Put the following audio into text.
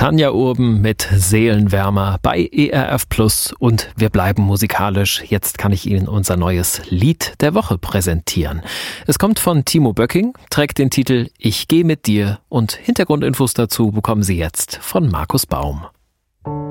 Tanja Urben mit Seelenwärmer bei ERF Plus und wir bleiben musikalisch. Jetzt kann ich Ihnen unser neues Lied der Woche präsentieren. Es kommt von Timo Böcking, trägt den Titel Ich geh mit dir und Hintergrundinfos dazu bekommen Sie jetzt von Markus Baum.